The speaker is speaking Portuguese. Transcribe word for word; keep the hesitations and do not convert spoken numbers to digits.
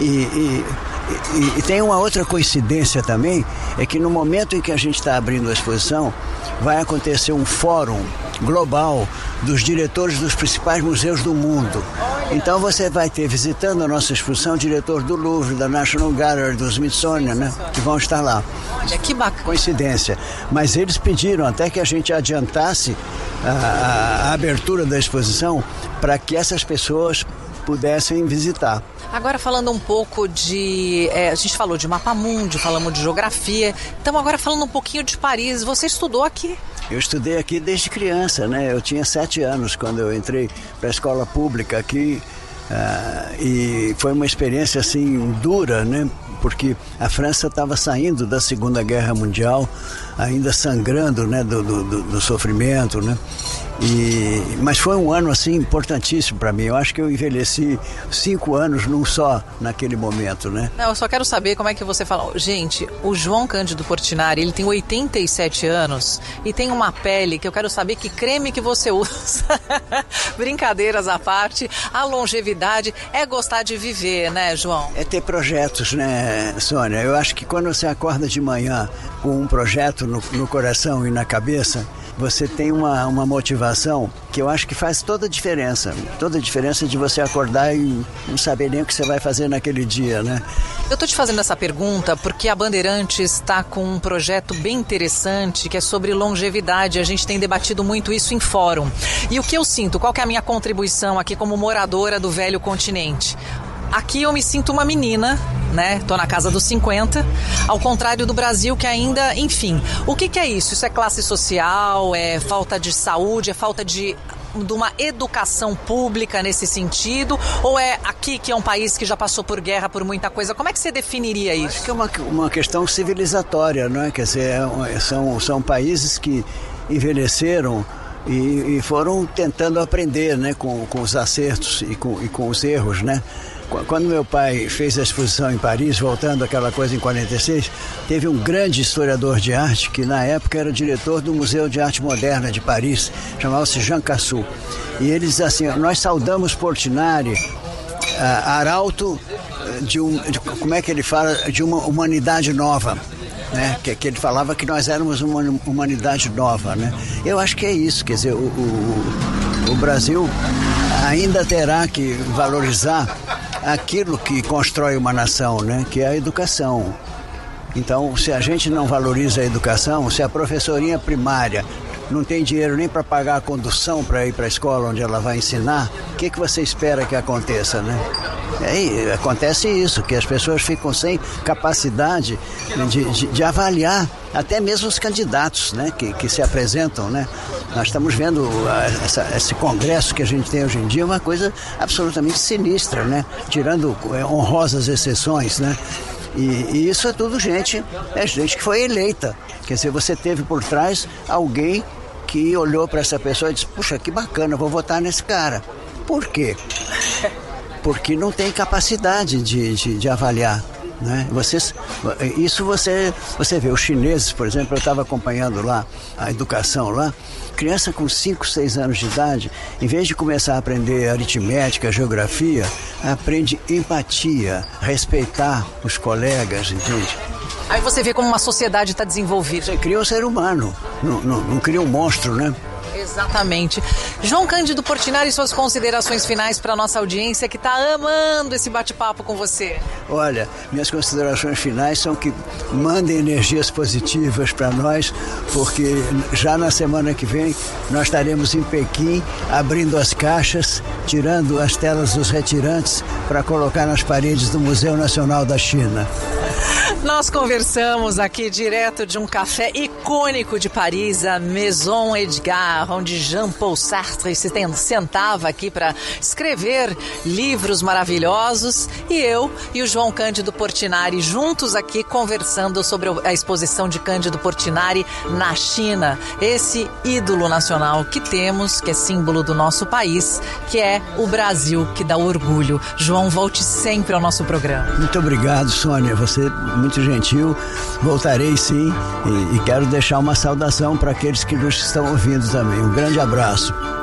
E, e, e, e tem uma outra coincidência também, é que no momento em que a gente está abrindo a exposição, vai acontecer um fórum global dos diretores dos principais museus do mundo. Então você vai ter, visitando a nossa exposição, o diretor do Louvre, da National Gallery, do Smithsonian, né, que vão estar lá. Olha, que bacana. Coincidência. Mas eles pediram até que a gente adiantasse a, a, a abertura da exposição para que essas pessoas pudessem visitar. Agora falando um pouco de... É, a gente falou de mapa-mundi, falamos de geografia. Então agora falando um pouquinho de Paris. Você estudou aqui? Eu estudei aqui desde criança, né? Eu tinha sete anos quando eu entrei para a escola pública aqui. Uh, e foi uma experiência assim dura, né? Porque a França estava saindo da Segunda Guerra Mundial, ainda sangrando, né, do, do, do sofrimento, né? E, mas foi um ano assim importantíssimo para mim. Eu acho que eu envelheci cinco anos num só naquele momento, né? Não, eu só quero saber como é que você fala. Gente, o João Cândido Portinari, ele tem oitenta e sete anos e tem uma pele que eu quero saber que creme que você usa. Brincadeiras à parte, a longevidade é gostar de viver, né, João? É ter projetos, né, Sônia? Eu acho que quando você acorda de manhã com um projeto no, no coração e na cabeça, você tem uma, uma motivação que eu acho que faz toda a diferença. Toda a diferença de você acordar e não saber nem o que você vai fazer naquele dia, né? Eu estou te fazendo essa pergunta porque a Bandeirantes está com um projeto bem interessante que é sobre longevidade. A gente tem debatido muito isso em fórum. E o que eu sinto, qual que é a minha contribuição aqui como moradora do velho continente? Aqui eu me sinto uma menina, né? Tô na casa dos cinquenta, ao contrário do Brasil que ainda, enfim. O que que é isso? Isso é classe social, é falta de saúde, é falta de, de uma educação pública nesse sentido? Ou é aqui que é um país que já passou por guerra, por muita coisa? Como é que você definiria isso? Acho que é uma, uma questão civilizatória, não é? Quer dizer, é, são, são países que envelheceram e, e foram tentando aprender, né? Com, com os acertos e com, e com os erros, né? Quando meu pai fez a exposição em Paris, voltando àquela coisa em quarenta e seis, teve um grande historiador de arte que na época era diretor do Museu de Arte Moderna de Paris, chamava-se Jean Cassou. E ele diz assim: nós saudamos Portinari, uh, arauto de um, de, como é que ele fala, de uma humanidade nova. Né? Que, que ele falava que nós éramos uma humanidade nova, né? Eu acho que é isso, quer dizer, o, o, o Brasil ainda terá que valorizar aquilo que constrói uma nação, né? Que é a educação. Então, se a gente não valoriza a educação, se a professorinha primária não tem dinheiro nem para pagar a condução para ir para a escola onde ela vai ensinar, o que, que você espera que aconteça, né? É, acontece isso, que as pessoas ficam sem capacidade de, de, de avaliar até mesmo os candidatos, né, que, que se apresentam, né? Nós estamos vendo essa, esse congresso que a gente tem hoje em dia, uma coisa absolutamente sinistra, né? Tirando honrosas exceções, né? E, e isso é tudo gente, é gente que foi eleita. Quer dizer, você teve por trás alguém que olhou para essa pessoa e disse: puxa, que bacana, vou votar nesse cara. Por quê? Porque não tem capacidade de, de, de avaliar, né? Vocês, isso você, você vê, os chineses, por exemplo, eu estava acompanhando lá a educação lá, criança com cinco, seis anos de idade, em vez de começar a aprender aritmética, geografia, aprende empatia, respeitar os colegas, entende? Aí você vê como uma sociedade está desenvolvida. Você cria um ser humano, não, não, não cria um monstro, né? Exatamente. João Cândido Portinari, suas considerações finais para a nossa audiência que está amando esse bate-papo com você. Olha, minhas considerações finais são que mandem energias positivas para nós, porque já na semana que vem nós estaremos em Pequim abrindo as caixas, tirando as telas dos retirantes para colocar nas paredes do Museu Nacional da China. Nós conversamos aqui direto de um café icônico de Paris, a Maison Edgar, onde Jean-Paul Sartre se sentava aqui para escrever livros maravilhosos, e eu e o João Cândido Portinari juntos aqui conversando sobre a exposição de Cândido Portinari na China, esse ídolo nacional que temos, que é símbolo do nosso país, que é o Brasil, que dá orgulho. João, volte sempre ao nosso programa. Muito obrigado, Sônia, você muito gentil. Voltarei sim, e, e quero deixar uma saudação para aqueles que nos estão ouvindo também. Um grande abraço.